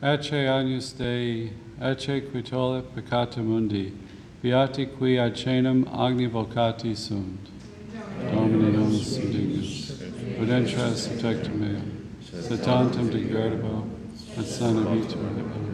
Ecce agnus Dei, ecce qui tollit peccata mundi, beati qui ad caenum agni vocati sunt. Domini nomus indignus, prudentia subjectum meum, sed tantum de gradabo, et sana vitam